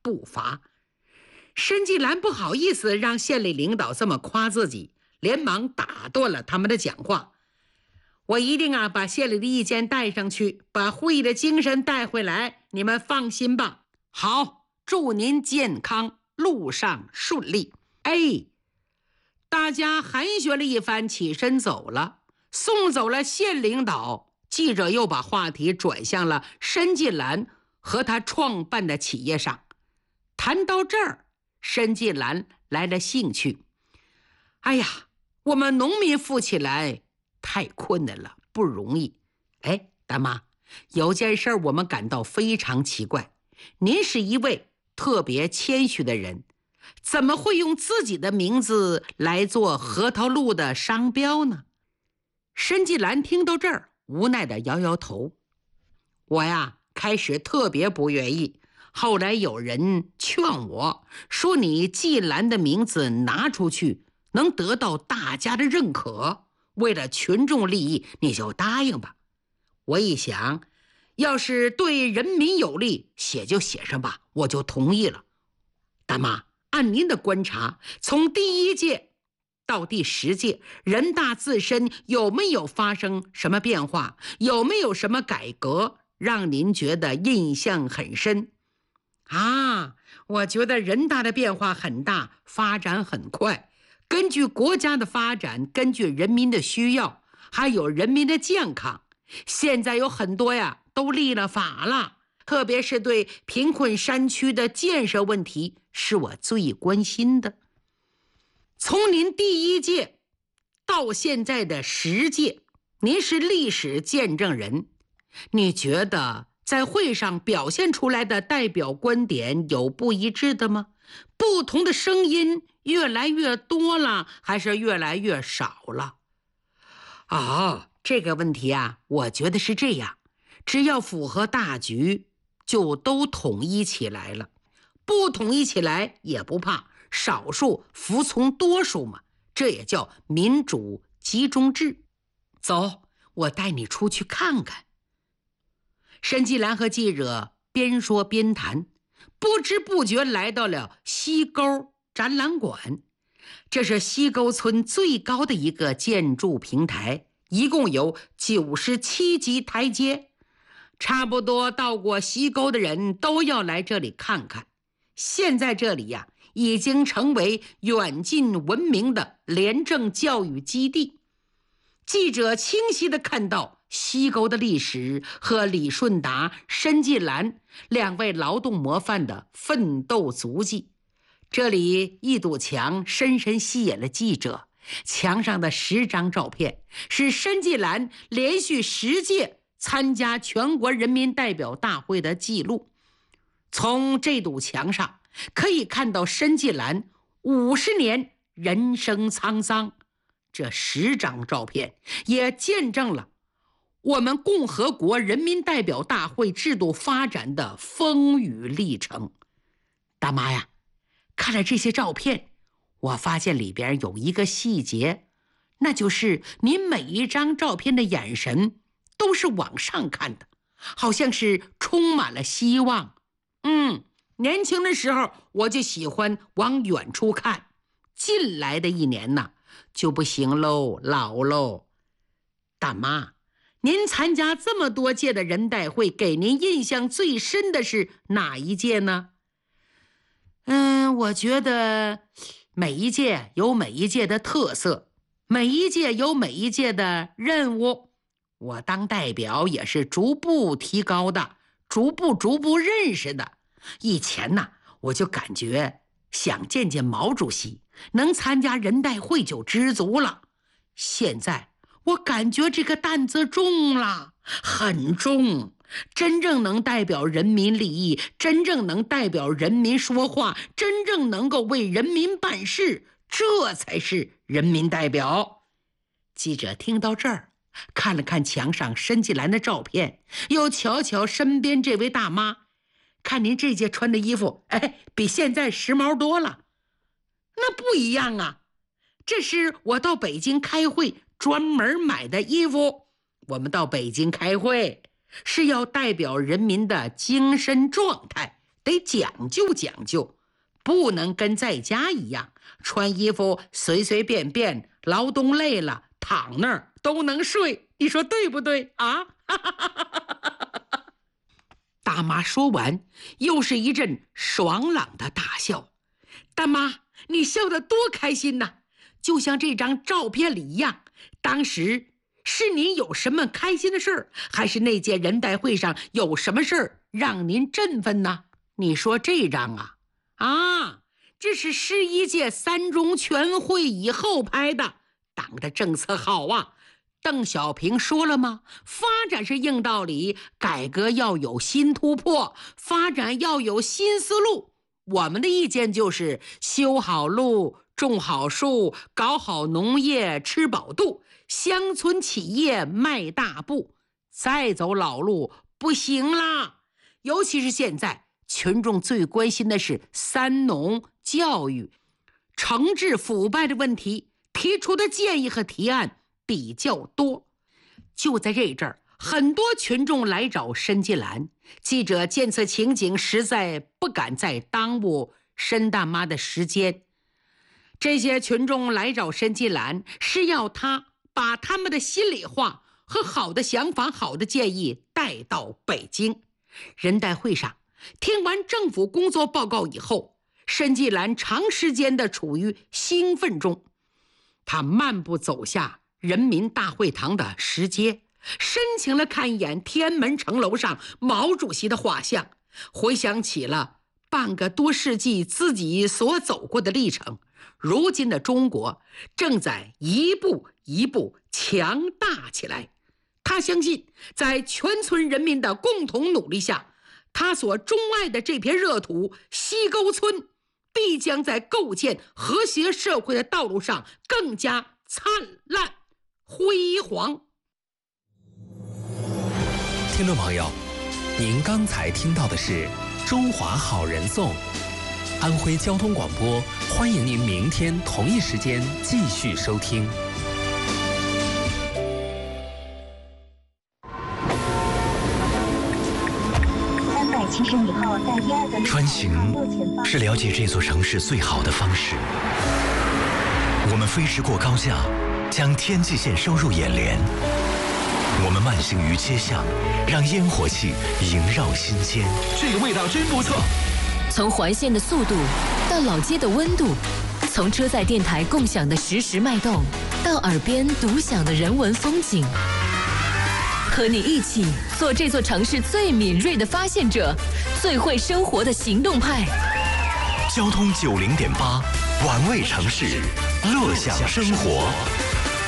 不罚。申纪兰不好意思让县里领导这么夸自己，连忙打断了他们的讲话。我一定把县里的意见带上去，把会议的精神带回来，你们放心吧。好，祝您健康，路上顺利。哎，大家寒暄了一番，起身走了，送走了县领导。记者又把话题转向了申纪兰和他创办的企业上。谈到这儿，申纪兰来了兴趣。哎呀，我们农民富起来太困难了，不容易。哎，大妈，有件事我们感到非常奇怪，您是一位特别谦虚的人，怎么会用自己的名字来做核桃露的商标呢？申纪兰听到这儿，无奈地摇摇头。我呀，开始特别不愿意，后来有人劝我说，你纪兰的名字拿出去能得到大家的认可，为了群众利益，你就答应吧。我一想，要是对人民有利，写就写上吧，我就同意了。大妈，按您的观察，从第1届到第10届，人大自身有没有发生什么变化？有没有什么改革让您觉得印象很深？我觉得人大的变化很大，发展很快。根据国家的发展，根据人民的需要，还有人民的健康，现在有很多都立了法了，特别是对贫困山区的建设问题，是我最关心的。从您第1届到现在的10届，您是历史见证人，你觉得在会上表现出来的代表观点有不一致的吗？不同的声音越来越多了，还是越来越少了？这个问题我觉得是这样，只要符合大局，就都统一起来了。不统一起来也不怕，少数服从多数嘛，这也叫民主集中制。走，我带你出去看看。申纪兰和记者边说边谈，不知不觉来到了西沟展览馆。这是西沟村最高的一个建筑平台，一共有97级台阶，差不多到过西沟的人都要来这里看看。现在这里已经成为远近闻名的廉政教育基地。记者清晰地看到西沟的历史和李顺达、申纪兰2位劳动模范的奋斗足迹。这里一堵墙深深吸引了记者，墙上的10张照片是申纪兰连续10届参加全国人民代表大会的记录。从这堵墙上可以看到申纪兰50年人生沧桑，这10张照片也见证了我们共和国人民代表大会制度发展的风雨历程。大妈呀，看了这些照片，我发现里边有一个细节，那就是您每一张照片的眼神都是往上看的，好像是充满了希望。年轻的时候我就喜欢往远处看，近来的1年就不行喽，老喽。大妈，您参加这么多届的人代会，给您印象最深的是哪一届呢？我觉得每一届有每一届的特色，每一届有每一届的任务。我当代表也是逐步提高的，逐步认识的。以前我就感觉想见见毛主席，能参加人代会就知足了。现在我感觉这个担子重了，很重，真正能代表人民利益，真正能代表人民说话，真正能够为人民办事，这才是人民代表。记者听到这儿，看了看墙上申纪兰的照片，又瞧瞧身边这位大妈，看您这届穿的衣服，比现在时髦多了。那不一样这是我到北京开会专门买的衣服。我们到北京开会是要代表人民的精神状态， 得讲究讲究，不能跟在家一样，穿衣服随随便便，劳动累了躺那儿都能睡，你说对不对啊？大妈说完，又是一阵爽朗的大笑。大妈，你笑得多开心呐，就像这张照片里一样。当时是您有什么开心的事儿，还是那届人代会上有什么事儿让您振奋呢？你说这张啊，这是11届三中全会以后拍的，党的政策好啊。邓小平说了吗？发展是硬道理，改革要有新突破，发展要有新思路。我们的意见就是修好路，种好树，搞好农业，吃饱肚，乡村企业迈大步，再走老路不行啦。尤其是现在，群众最关心的是三农、教育、惩治腐败的问题，提出的建议和提案比较多。就在这阵儿，很多群众来找申纪兰，记者见此情景，实在不敢再耽误申大妈的时间。这些群众来找申纪兰，是要他把他们的心里话和好的想法、好的建议带到北京。人代会上听完政府工作报告以后，申纪兰长时间地处于兴奋中。他漫步走下人民大会堂的石阶，深情地看一眼天安门城楼上毛主席的画像，回想起了半个多世纪自己所走过的历程。如今的中国正在一步一步强大起来，他相信在全村人民的共同努力下，他所钟爱的这片热土西沟村必将在构建和谐社会的道路上更加灿烂辉煌。 听众朋友，您刚才听到的是《中华好人颂》，安徽交通广播，欢迎您明天同一时间继续收听。 370米后，在第2个穿行是了解这座城市最好的方式。我们飞驰过高架，将天际线收入眼帘。我们慢行于街巷，让烟火气萦绕心间。 这个味道真不错。 从环线的速度到老街的温度，从车载电台共享的实时脉动，到耳边独享的人文风景。和你一起做这座城市最敏锐的发现者，最会生活的行动派。 交通90.8，玩味城市，乐享生活。